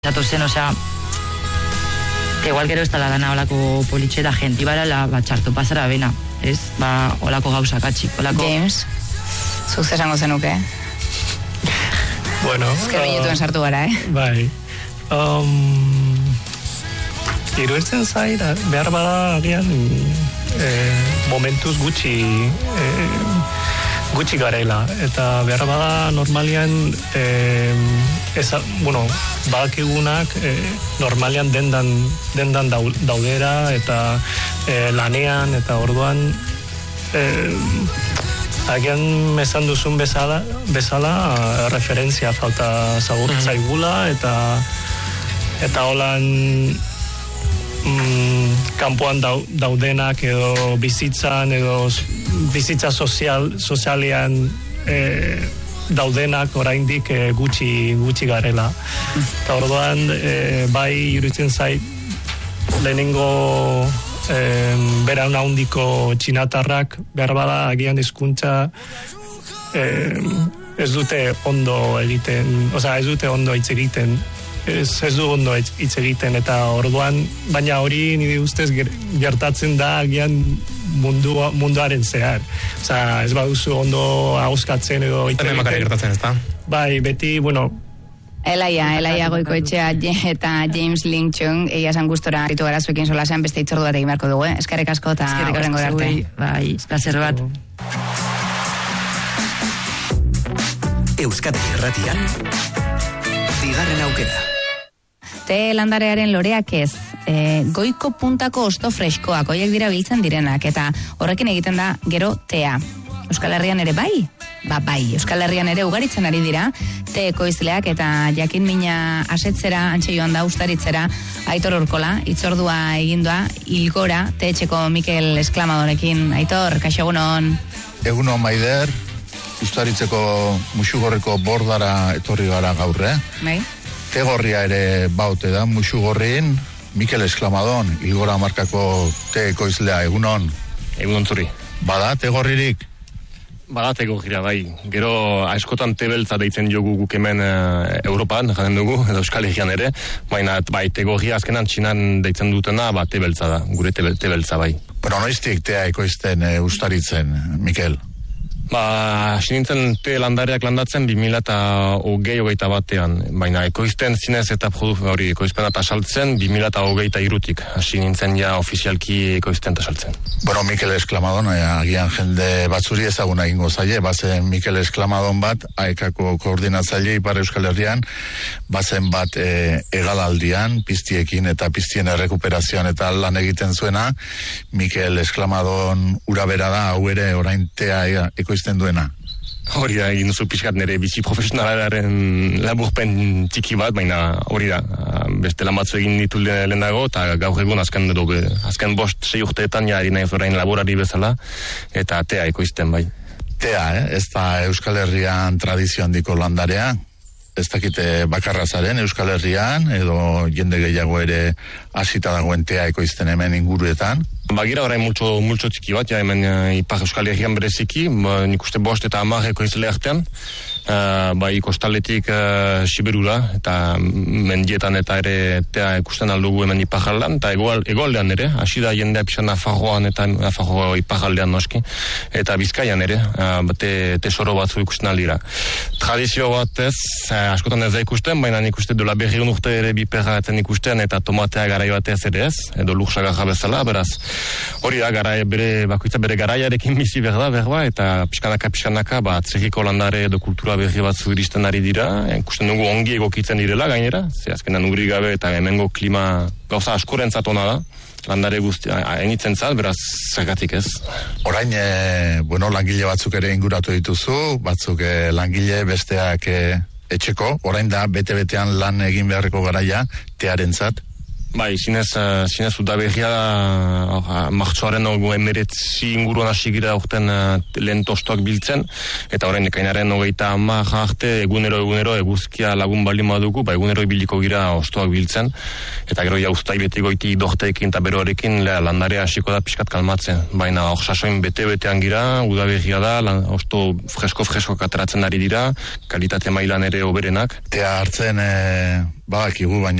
Zatozen, osea, igual gero ez dala dana olako politxe da gente, ibarala, txarto pasara bena, ez? Olako gauzak atxik, olako... James, zuk zesango zenuke? Bueno... Ezker minutuen sartu gara, Bai. Iruditzen zait, behar bada agian momentuz gutxi garela, eta behar bada normalian badakigunak normalian dendan daudera eta lanean eta orduan agian esan duzun bezala referentzia falta zaigula eta holan kanpoan daudenak edo bizitzan edo bizitza sozialean daudenak oraindik gutxi garela. Eta orduan bai iruditzen zait lehenengo beran handiko txinatarrak behar bada agian hizkuntza ez dute ondo egiten, osea ez dute ondo hitz egiten. Ez du ondo hitz egiten eta orduan, baina hori nire ustez gertatzen da agian munduaren zehar. Osea, ez baduzu ondo ahoskatzen edo hitz egiten. Hemen gertatzen, ez da? Bai, beti, bueno... Elaia Goikoetxea eta James Lin Chung, egia esan gustora aritu gara zuekin solasean beste hitzordu bat egin beharko dugu, eskerrik asko eta horrengo arte. Bai, plazer bat. Euskadi Irratian, bigarren aukera. Te landarearen loreak ez, goiko puntako osto freskoak, oiek dira biltzen direnak, eta horrekin egiten da gero tea. Euskal Herrian ere bai? Bai, Euskal Herrian ere ugaritzen ari dira, te ekoizleak eta jakin mina asetzera, antxe joan da ustaritzera, Aitor Urkola, itzordua egindua, Ilgora, te etxeko Mikel Esklamadorekin. Aitor, kaixo egunon? Egunon Maider, ustaritzeko Muxugorriko bordara etorri gara gaurre. Bai. Tegorria ere baute da, Muxugorrin, Mikel Esklamadon, Ilgora markako te ekoizlea, egunon? Egunon zuri. Bada, tegorririk? Bada tegorria, bai. Gero askotan tebeltza deitzen jogu guk hemen Europan, jaten dugu, edo Euskal Herrian ere, baina bai, tegorria azkenan Txinan deitzen dutena, tebeltza da, gure tebeltza, bai. Pero noiztik tea ekoizten ustaritzen, Mikel? Hasi nintzen te landareak landatzen 2020 batean, baina ekoizten zinez eta ekoizpen eta saltzen 2023-tik hasi nintzen ja ofizialki ekoizten eta saltzen. Bueno, Mikel Esklamadon, agian jende batzuri ezaguna egingo zaie, bazen Mikel Esklamadon bat, AEKako koordinatzaile Ipar Euskal Herrian, bazen bat egalaldian, piztiekin eta piztien errekuperazioan eta lan egiten zuena, Mikel Esklamadon ura bera da, hau ere orain tea ekoizten duena. Hori da, egin duzu pixkat nire bizi profesionalaren laburpen txiki bat, baina hori da, beste lan batzu egin ditu lehenago, eta gaur egun azken 5-6 urteetan ja ari nahi orain laborari bezala, eta tea ekoizten bai. Tea, ez da Euskal Herrian tradizio handiko landarea, ez dakite bakarrazaren Euskal Herrian, edo jende gehiago ere hasita dagoen tea ekoizten hemen inguruetan. Bagira orain multxo txiki bat, ja hemen Ipar Euskal Herrian bereziki, nik uste 5 eta 10 ekoizle artean, bai kostaletik Siberura, eta mendietan eta ere tea ikusten aldugu hemen Iparraldean, eta egoaldean ere, hasi da jendea pixan Nafarroan eta Nafarro Iparraldean noski, eta Bizkaian ere, tesoro batzu ikusten aldira. Tradizio bat ez, askotan ez da ikusten, baina nik uste dola 2 urte ere biperra etzen ikusten, eta tomatea garai batez ere ez, edo lursagarra bezala, beraz, hori da, bakoitza bere garaiarekin bizi berda, eta pixkanaka, atzerriko landare edo kultura berri batzu iristen ari dira, ikusten dugu ongi egokitzen direla gainera, ze azkenan uri gabe eta hemengo klima gauza askorentzat ona da, landare guzti, enitzen zat, beraz, zergatik ez. Orain, langile batzuk ere inguratu dituzu, batzuk langile besteak etxeko, orain da, bete-betean lan egin beharreko garaia, tearentzat? Bai, zinez udaberria martxoaren emeretzi inguruan hasi gira urten lehen tostoak biltzen, eta orain ekainaren 30 arte egunero eguzkia lagun baldin badugu, egunero ibiliko gira ostoak biltzen, eta gero jauztai beti goiti dorteekin eta beroarekin landarea hasiko da pixkat kalmatzen. Baina hor sasoin bete-betean gira, udaberria da, osto fresko ateratzen ari dira, kalitate mailan ere oberenak. Tea hartzen badakigu, baina